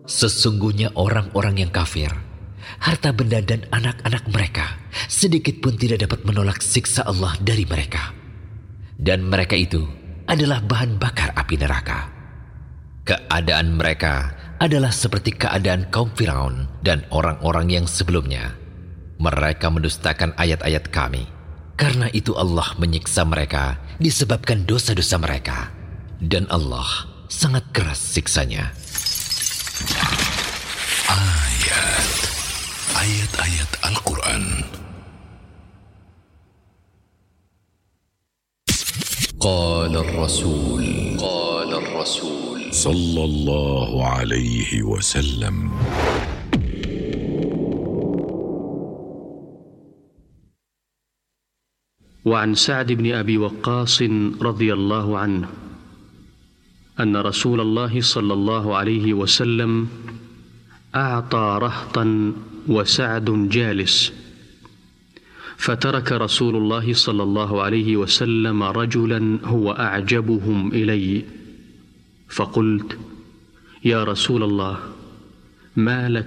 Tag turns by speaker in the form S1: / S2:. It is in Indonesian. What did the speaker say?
S1: Sesungguhnya orang-orang yang kafir, harta benda dan anak-anak mereka sedikit pun tidak dapat menolak siksa Allah dari mereka. Dan mereka itu adalah bahan bakar api neraka. Keadaan mereka adalah seperti keadaan kaum Firaun dan orang-orang yang sebelumnya. Mereka mendustakan ayat-ayat kami. Karena itu Allah menyiksa mereka disebabkan dosa-dosa mereka. Dan Allah sangat keras siksanya.
S2: Ayat-ayat Al-Quran. Qala Rasul sallallahu alaihi wasallam.
S3: وعن سعد بن أبي وقاص رضي الله عنه أن رسول الله صلى الله عليه وسلم أعطى رهطا وسعد جالس، فترك رسول الله صلى الله عليه وسلم رجلا هو أعجبهم إلي، فقلت: يا رسول الله، ما لك